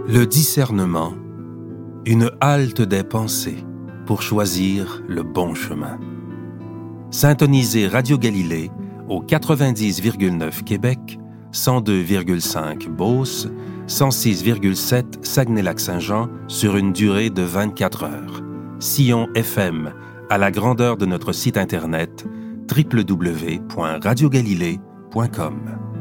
Le discernement, une halte des pensées pour choisir le bon chemin. Syntonisez Radio Galilée au 90,9 Québec, 102,5 Beauce, 106,7 Saguenay-Lac-Saint-Jean sur une durée de 24 heures. Sillon FM, à la grandeur de notre site internet www.radiogalilée.com.